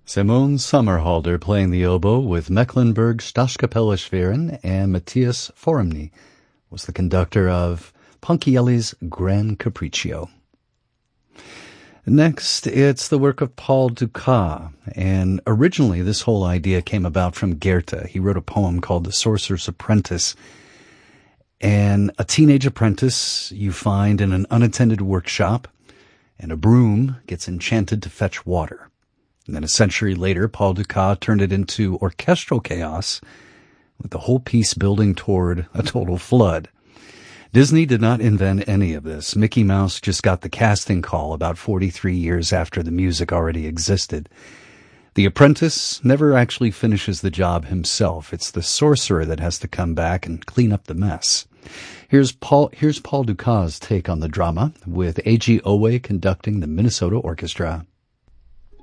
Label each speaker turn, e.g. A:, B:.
A: Simone Sommerhalder playing the oboe with Mecklenburg Staatskapelle and Matthias Foremny was the conductor of Ponchielli's Gran Capriccio. Next, it's the work of Paul Dukas, and originally this whole idea came about from Goethe. He wrote a poem called The Sorcerer's Apprentice, and a teenage apprentice you find in an unattended workshop, and a broom gets enchanted to fetch water. And then a century later, Paul Dukas turned it into orchestral chaos, with the whole piece building toward a total flood. Disney did not invent any of this. Mickey Mouse just got the casting call about 43 years after the music already existed. The apprentice never actually finishes the job himself. It's the sorcerer that has to come back and clean up the mess. Here's Paul Dukas' take on the drama, with A.G. Owe conducting the Minnesota Orchestra.